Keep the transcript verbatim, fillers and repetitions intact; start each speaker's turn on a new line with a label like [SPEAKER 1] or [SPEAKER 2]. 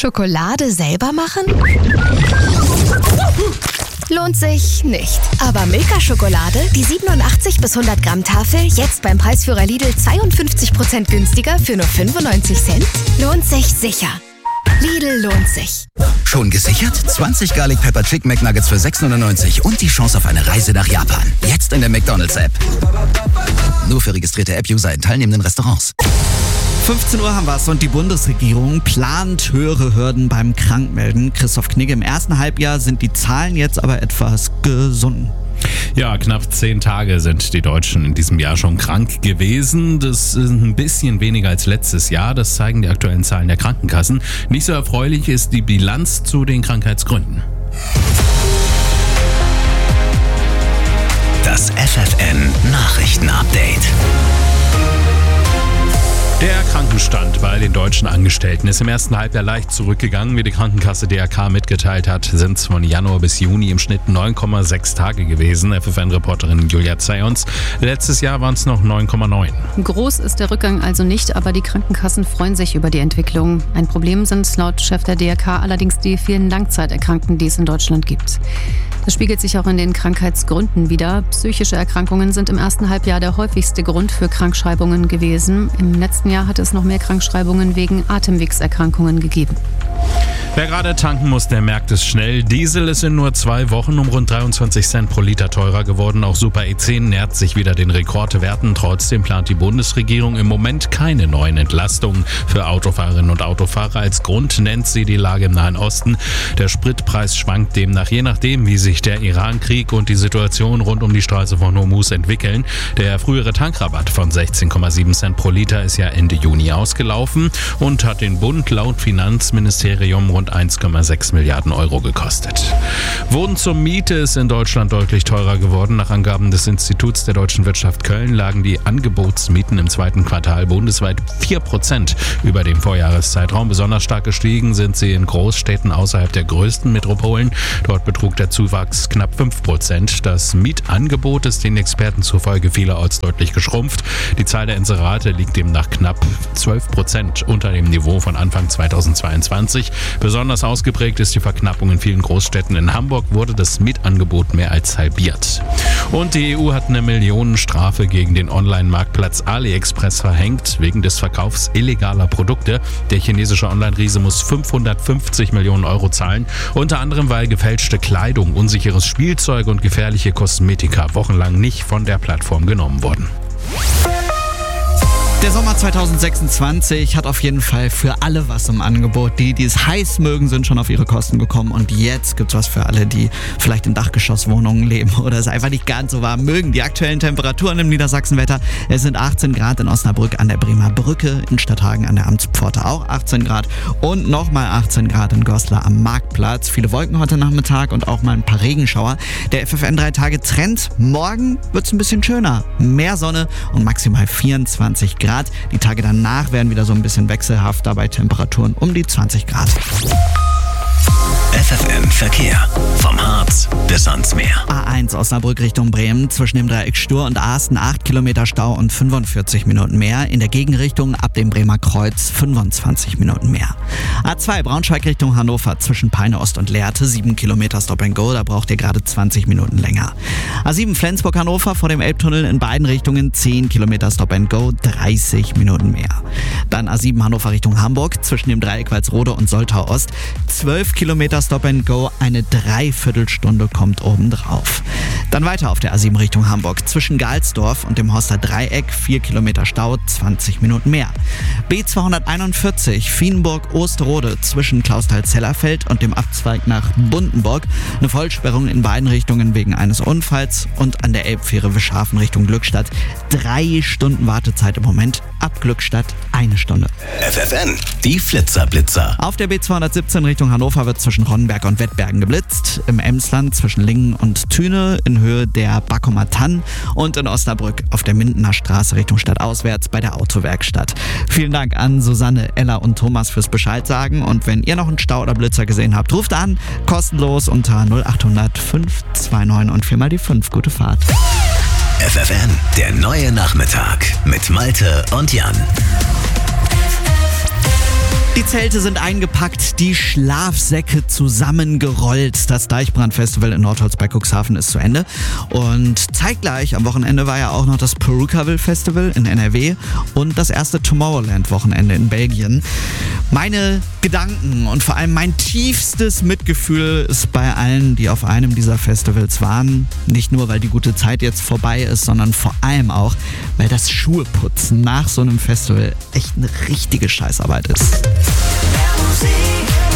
[SPEAKER 1] Schokolade selber machen? Lohnt sich nicht. Aber Milka-Schokolade, die siebenundachtzig bis hundert Gramm Tafel, jetzt beim Preisführer Lidl zweiundfünfzig Prozent günstiger für nur fünfundneunzig Cent? Lohnt sich sicher. Lidl lohnt sich.
[SPEAKER 2] Schon gesichert? zwanzig Garlic Pepper Chicken McNuggets für sechs neunundneunzig und die Chance auf eine Reise nach Japan. Jetzt in der McDonald's-App. Nur für registrierte App-User in teilnehmenden Restaurants.
[SPEAKER 3] fünfzehn Uhr haben wir es und die Bundesregierung plant höhere Hürden beim Krankmelden. Christoph Knigge, im ersten Halbjahr sind die Zahlen jetzt aber etwas gesunken.
[SPEAKER 4] Ja, knapp zehn Tage sind die Deutschen in diesem Jahr schon krank gewesen. Das ist ein bisschen weniger als letztes Jahr. Das zeigen die aktuellen Zahlen der Krankenkassen. Nicht so erfreulich ist die Bilanz zu den Krankheitsgründen.
[SPEAKER 2] Das F F N Nachrichten-Update.
[SPEAKER 4] Der Krankenstand bei den deutschen Angestellten ist im ersten Halbjahr leicht zurückgegangen. Wie die Krankenkasse D R K mitgeteilt hat, sind es von Januar bis Juni im Schnitt neun Komma sechs Tage gewesen. F F N-Reporterin Julia Zayons. Letztes Jahr waren es noch neun Komma neun.
[SPEAKER 5] Groß ist der Rückgang also nicht, aber die Krankenkassen freuen sich über die Entwicklung. Ein Problem sind laut Chef der D R K allerdings die vielen Langzeiterkrankten, die es in Deutschland gibt. Das spiegelt sich auch in den Krankheitsgründen wider. Psychische Erkrankungen sind im ersten Halbjahr der häufigste Grund für Krankschreibungen gewesen. Im letzten Jahr hat es noch mehr Krankschreibungen wegen Atemwegserkrankungen gegeben.
[SPEAKER 4] Wer gerade tanken muss, der merkt es schnell. Diesel ist in nur zwei Wochen um rund dreiundzwanzig Cent pro Liter teurer geworden. Auch Super E zehn nähert sich wieder den Rekordwerten. Trotzdem plant die Bundesregierung im Moment keine neuen Entlastungen für Autofahrerinnen und Autofahrer. Als Grund nennt sie die Lage im Nahen Osten. Der Spritpreis schwankt demnach, je nachdem, wie sich der Iran-Krieg und die Situation rund um die Straße von Hormuz entwickeln. Der frühere Tankrabatt von sechzehn Komma sieben Cent pro Liter ist ja Ende Juni ausgelaufen und hat den Bund laut Finanzministerium rund eins Komma sechs Milliarden Euro gekostet. Wohnen zur Miete ist in Deutschland deutlich teurer geworden. Nach Angaben des Instituts der deutschen Wirtschaft Köln lagen die Angebotsmieten im zweiten Quartal bundesweit vier Prozent über dem Vorjahreszeitraum. Besonders stark gestiegen sind sie in Großstädten außerhalb der größten Metropolen. Dort betrug der Zuwachs knapp fünf Prozent. Das Mietangebot ist den Experten zufolge vielerorts deutlich geschrumpft. Die Zahl der Inserate liegt demnach knapp zwölf Prozent unter dem Niveau von Anfang zweitausendzweiundzwanzig. Besonders ausgeprägt ist die Verknappung in vielen Großstädten. In Hamburg wurde das Mietangebot mehr als halbiert. Und die E U hat eine Millionenstrafe gegen den Online-Marktplatz AliExpress verhängt, wegen des Verkaufs illegaler Produkte. Der chinesische Online-Riese muss fünfhundertfünfzig Millionen Euro zahlen, unter anderem weil gefälschte Kleidung, unsicheres Spielzeug und gefährliche Kosmetika wochenlang nicht von der Plattform genommen wurden.
[SPEAKER 3] Der Sommer zweitausendsechsundzwanzig hat auf jeden Fall für alle was im Angebot. Die, die es heiß mögen, sind schon auf ihre Kosten gekommen. Und jetzt gibt's was für alle, die vielleicht in Dachgeschosswohnungen leben oder es einfach nicht ganz so warm mögen. Die aktuellen Temperaturen im Niedersachsenwetter: Es sind achtzehn Grad in Osnabrück an der Bremer Brücke, in Stadthagen an der Amtspforte auch achtzehn Grad und nochmal achtzehn Grad in Goslar am Marktplatz. Viele Wolken heute Nachmittag und auch mal ein paar Regenschauer. Der F F N drei Tage Trend: Morgen wird's ein bisschen schöner. Mehr Sonne und maximal vierundzwanzig Grad. Die Tage danach werden wieder so ein bisschen wechselhafter bei Temperaturen um die zwanzig Grad.
[SPEAKER 2] F F N Verkehr. Vom Harz bis ans Meer.
[SPEAKER 3] A eins Osnabrück Richtung Bremen, zwischen dem Dreieck Stur und Asten acht Kilometer Stau und fünfundvierzig Minuten mehr. In der Gegenrichtung ab dem Bremer Kreuz fünfundzwanzig Minuten mehr. A zwei Braunschweig Richtung Hannover, zwischen Peine Ost und Lehrte sieben Kilometer Stop and Go, da braucht ihr gerade zwanzig Minuten länger. A sieben Flensburg Hannover vor dem Elbtunnel in beiden Richtungen zehn Kilometer Stop and Go, dreißig Minuten mehr. Dann A sieben Hannover Richtung Hamburg, zwischen dem Dreieck Walsrode und Soltau Ost zwölf Kilometer Stop and Go, eine Dreiviertelstunde kommt obendrauf. Dann weiter auf der A sieben Richtung Hamburg, zwischen Galsdorf und dem Horster Dreieck vier Kilometer Stau, zwanzig Minuten mehr. B zweihunderteinundvierzig Fienburg-Osterode, zwischen Clausthal-Zellerfeld und dem Abzweig nach Bundenburg eine Vollsperrung in beiden Richtungen wegen eines Unfalls, und an der Elbfähre Wischhafen Richtung Glückstadt drei Stunden Wartezeit im Moment, ab Glückstadt eine Stunde.
[SPEAKER 2] F F N, die Flitzerblitzer.
[SPEAKER 3] Auf der B zweihundertsiebzehn Richtung Hannover wird zwischen Ronnenberg und Wettbergen geblitzt, im Emsland zwischen Lingen und Thüne in Höhe der Backumer Tann und in Osnabrück auf der Mindener Straße Richtung Stadtauswärts bei der Autowerkstatt. Vielen Dank an Susanne, Ella und Thomas fürs Bescheid sagen, und wenn ihr noch einen Stau oder Blitzer gesehen habt, ruft an, kostenlos unter null acht hundert fünf zwei neun und viermal die fünf. Gute Fahrt.
[SPEAKER 2] F F N, der neue Nachmittag mit Malte und Jan.
[SPEAKER 3] Die Zelte sind eingepackt, die Schlafsäcke zusammengerollt. Das Deichbrand-Festival in Nordholz-bei-Cuxhaven ist zu Ende. Und zeitgleich am Wochenende war ja auch noch das Perukaville-Festival in N R W und das erste Tomorrowland-Wochenende in Belgien. Meine Gedanken und vor allem mein tiefstes Mitgefühl ist bei allen, die auf einem dieser Festivals waren. Nicht nur, weil die gute Zeit jetzt vorbei ist, sondern vor allem auch, weil das Schuheputzen nach so einem Festival echt eine richtige Scheißarbeit ist.
[SPEAKER 6] Mehr Musik.